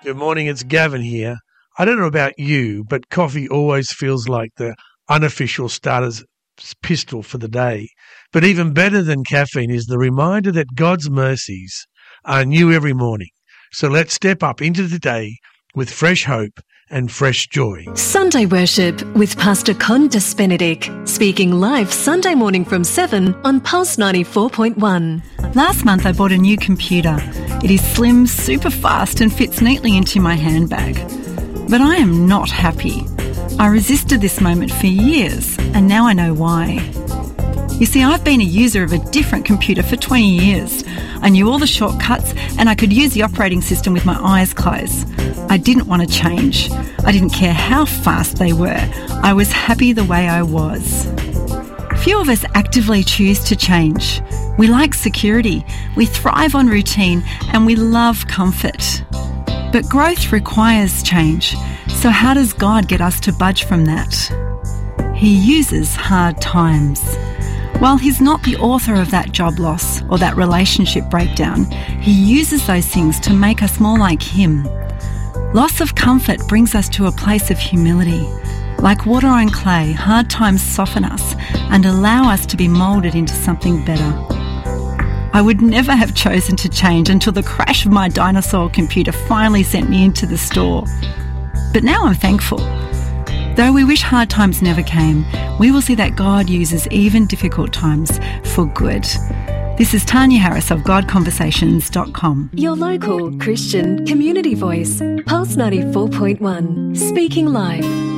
Good morning, it's Gavin here. I don't know about you, but coffee always feels like the unofficial starter's pistol for the day. But even better than caffeine is the reminder that God's mercies are new every morning. So let's step up into the day with fresh hope and fresh joy. Sunday Worship with Pastor Condas Benedict, speaking live Sunday morning from 7 on Pulse 94.1. Last month I bought a new computer. It is slim, super fast and fits neatly into my handbag. But I am not happy. I resisted this moment for years and now I know why. You see, I've been a user of a different computer for 20 years. I knew all the shortcuts and I could use the operating system with my eyes closed. I didn't want to change. I didn't care how fast they were. I was happy the way I was. Few of us actively choose to change. We like security, we thrive on routine, and we love comfort. But growth requires change. So how does God get us to budge from that? He uses hard times. While he's not the author of that job loss or that relationship breakdown, he uses those things to make us more like him. Loss of comfort brings us to a place of humility. Like water on clay, hard times soften us and allow us to be moulded into something better. I would never have chosen to change until the crash of my dinosaur computer finally sent me into the store. But now I'm thankful. Though we wish hard times never came, we will see that God uses even difficult times for good. This is Tanya Harris of GodConversations.com. Your local Christian community voice, Pulse 94.1, speaking live.